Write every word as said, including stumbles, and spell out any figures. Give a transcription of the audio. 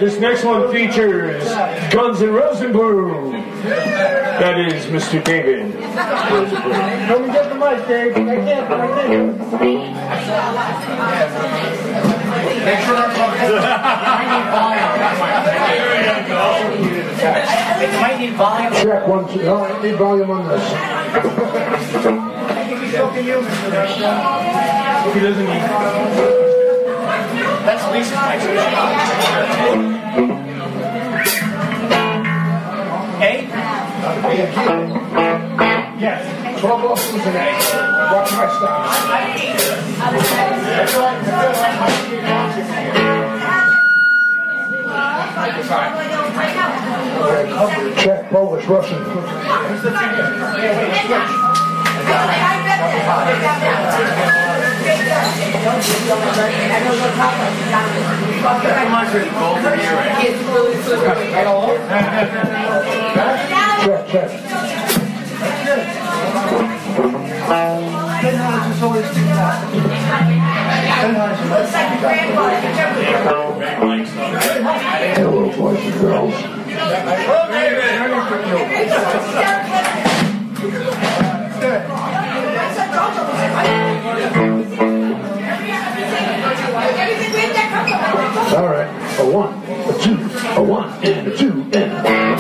this next one features Guns N' Rosenblum. That is Mister David. Let me get the mic, Dave. I can't, but I can't. Make sure I'm It might need volume. Check one, two. No, I need volume on this. He doesn't need. That's Lisa's mic. Eight? Yes. twelve losses and eight. Watch my style. Check, Polish, Russian. Check, check. Hello, boys and girls. All right, a one, a two, a one, and a two, and a